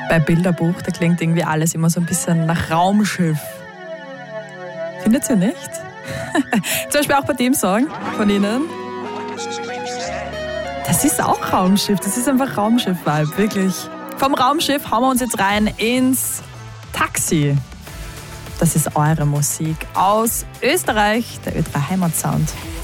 Bei Bilderbuch, da klingt irgendwie alles immer so ein bisschen nach Raumschiff. Findet ihr nicht? Zum Beispiel auch bei dem Song von Ihnen. Das ist auch Raumschiff, das ist einfach Raumschiff-Vibe, wirklich. Vom Raumschiff hauen wir uns jetzt rein ins Taxi. Das ist eure Musik aus Österreich, der Ö3 Heimatsound.